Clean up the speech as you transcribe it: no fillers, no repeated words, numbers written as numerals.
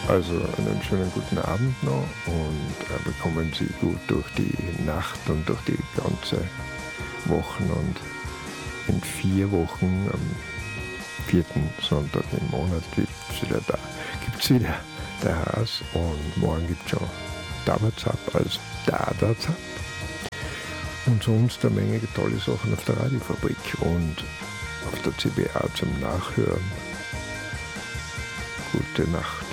Also einen schönen guten Abend noch und bekommen Sie gut durch die Nacht und durch die ganze Wochen. Und in 4 Wochen, am 4. Sonntag im Monat, gibt's wieder der Haas, und morgen gibt es schon Dabazap als Dadazap. Und sonst eine Menge tolle Sachen auf der Radiofabrik und auf der CBA zum Nachhören. Gute Nacht.